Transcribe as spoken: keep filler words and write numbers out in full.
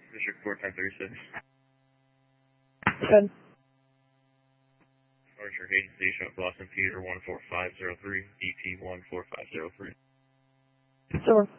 District four ten thirty-six. Good. Archer Hayden Station at Boston Theater one four five zero three, E P one four five zero three. Sure.